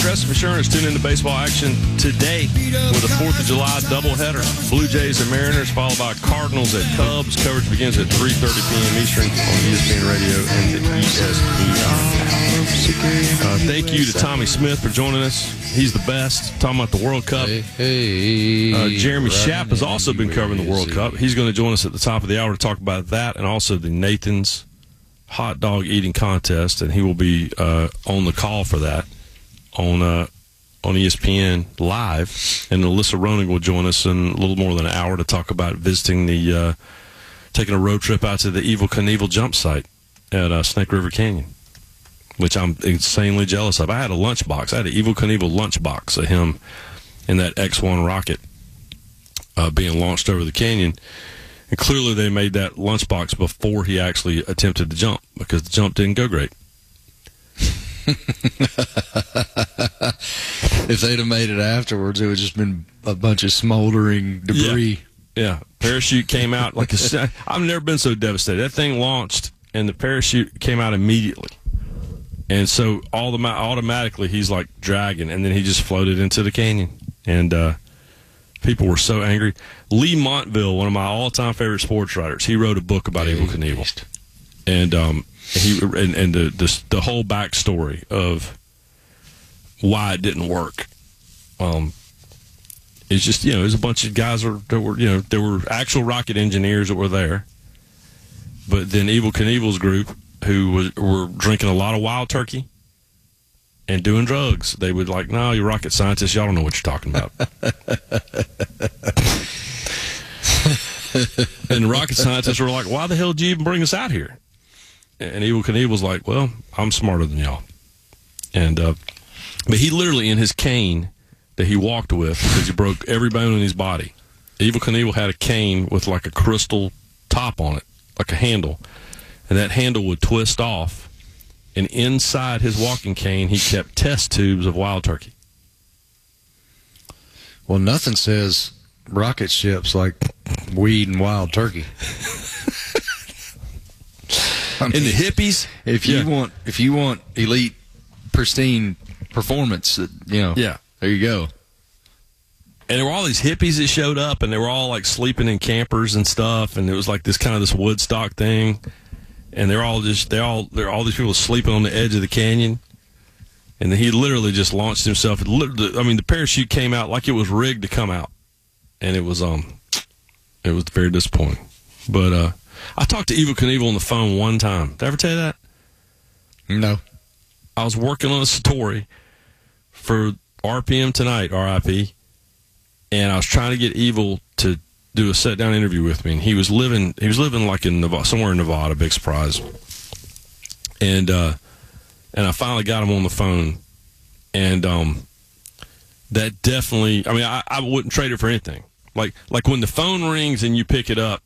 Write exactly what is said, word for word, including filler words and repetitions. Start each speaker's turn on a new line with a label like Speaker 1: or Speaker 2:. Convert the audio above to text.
Speaker 1: Progressive Insurance. Tune into baseball action today with a fourth of July doubleheader. Blue Jays and Mariners, followed by Cardinals at Cubs. Coverage begins at three thirty p.m. Eastern on E S P N Radio and the E S P N. Uh, thank you to Tommy Smith for joining us. He's the best. Talking about the World Cup. Hey,
Speaker 2: hey,
Speaker 1: uh, Jeremy Schaap has also been covering the World Cup. He's going to join us at the top of the hour to talk about that and also the Nathan's hot dog eating contest, and he will be uh, on the call for that on uh, on E S P N Live. And Alyssa Ronig will join us in a little more than an hour to talk about visiting the uh, taking a road trip out to the Evel Knievel jump site at uh, Snake River Canyon, which I'm insanely jealous of. I had a lunchbox. I had an Evel Knievel lunchbox of him in that X one rocket uh, being launched over the canyon. And clearly they made that lunchbox before he actually attempted to jump, because the jump didn't go great.
Speaker 2: If they'd have made it afterwards, it would have just been a bunch of smoldering debris.
Speaker 1: Yeah, yeah. Parachute came out like a... I've never been so devastated. That thing launched, and the parachute came out immediately. And so all the automatically he's like dragging, and then he just floated into the canyon. And uh, people were so angry. Lee Montville, one of my all-time favorite sports writers, he wrote a book about Evel Knievel, and um, he and, and the, the the whole backstory of why it didn't work. Um, it's just, you know, there's a bunch of guys that were, you know, there were actual rocket engineers that were there, but then Evel Knievel's group, who was, were drinking a lot of wild turkey and doing drugs. They would like, no, you're rocket scientists, y'all don't know what you're talking about. And the rocket scientists were like, why the hell did you even bring us out here? And Evel Knievel was like, well, I'm smarter than y'all. And uh, but he literally, in his cane that he walked with, because he broke every bone in his body, Evel Knievel had a cane with like a crystal top on it, like a handle. And that handle would twist off, and inside his walking cane, he kept test tubes of wild turkey.
Speaker 2: Well, nothing says rocket ships like weed and wild turkey. I mean,
Speaker 1: and the hippies,
Speaker 2: if you
Speaker 1: yeah.
Speaker 2: want, if you want elite, pristine performance, you know,
Speaker 1: yeah,
Speaker 2: there you go.
Speaker 1: And there were all these hippies that showed up, and they were all like sleeping in campers and stuff, and it was like this kind of this Woodstock thing. And they're all just, they're all, they're all these people sleeping on the edge of the canyon. And he literally just launched himself. It literally, I mean, the parachute came out like it was rigged to come out. And it was, um, it was very disappointing. But, uh, I talked to Evel Knievel on the phone one time. Did I ever tell you that?
Speaker 2: No.
Speaker 1: I was working on a story for R P M Tonight, R I P. And I was trying to get Evel to do a sit down interview with me, and he was living he was living like in Nevada, somewhere in Nevada, big surprise. And uh and I finally got him on the phone, and um that definitely, I mean, I, I wouldn't trade it for anything. Like like when the phone rings and you pick it up,